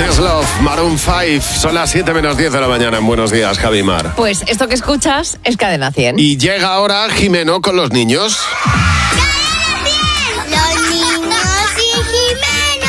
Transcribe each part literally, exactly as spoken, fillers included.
This Love, Maroon cinco. Son las siete menos diez de la mañana en Buenos Días, Javi y Mar. Pues esto que escuchas es Cadena cien. Y llega ahora Jimeno con los niños. Los niños y Jimeno.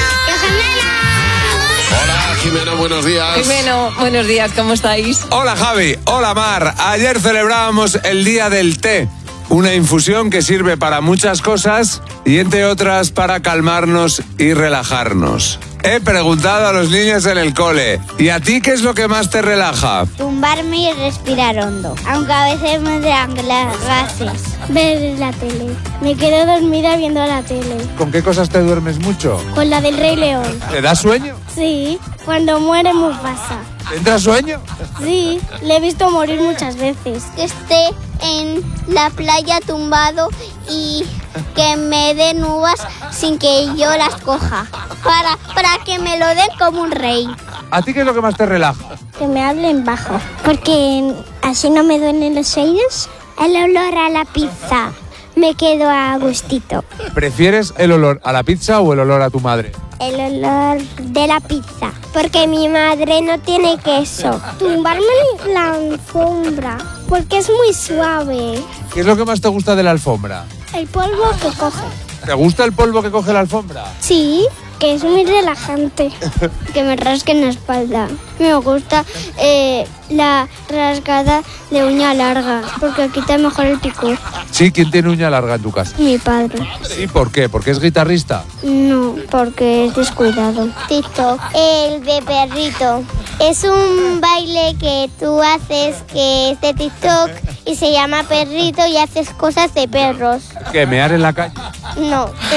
Hola, Jimeno, buenos días. Jimeno, buenos días, ¿cómo estáis? Hola Javi, hola Mar. Ayer celebrábamos el Día del Té, una infusión que sirve para muchas cosas y entre otras para calmarnos y relajarnos. He preguntado a los niños en el cole, ¿y a ti qué es lo que más te relaja? Tumbarme y respirar hondo, aunque a veces me dan gases. Ver la tele. Me quedo dormida viendo la tele. ¿Con qué cosas te duermes mucho? Con la del Rey León. ¿Te da sueño? Sí, cuando muere Mufasa. ¿Te entra sueño? Sí, le he visto morir muchas veces. Que esté en la playa tumbado y que me den uvas sin que yo las coja. Para, para que me lo den como un rey. ¿A ti qué es lo que más te relaja? Que me hablen bajo. Porque así no me duelen los oídos. El olor a la pizza. Me quedo a gustito. ¿Prefieres el olor a la pizza o el olor a tu madre? El olor de la pizza. Porque mi madre no tiene queso. Tumbarme en la alfombra. Porque es muy suave. ¿Qué es lo que más te gusta de la alfombra? El polvo que coge. ¿Te gusta el polvo que coge la alfombra? Sí, que es muy relajante. Que me rasque en la espalda. Me gusta eh, la rasgada de uña larga. Porque quita mejor el picor. Sí, ¿quién tiene uña larga en tu casa? Mi padre. ¿Y por qué? ¿Porque es guitarrista? No, porque es descuidado. TikTok, el de perrito. Es un baile que tú haces que es de TikTok y se llama perrito y haces cosas de perros. ¿Qué, mear en la calle? No, de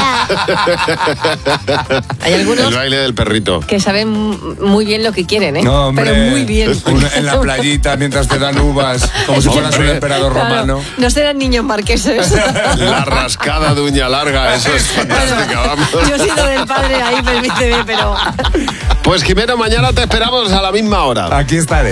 bailar. Hay algunos El baile del perrito. que saben muy bien lo que quieren, ¿eh? No, hombre. Pero muy bien. Una- en la playita mientras te dan uvas, como si fueras un emperador Claro, romano. no serán niños marqueses. La rascada de uña larga, eso es fantástica, vamos. Yo he sido del padre ahí, permíteme, pero... Pues Jimeno, mañana te esperamos a la misma hora. Aquí estaré.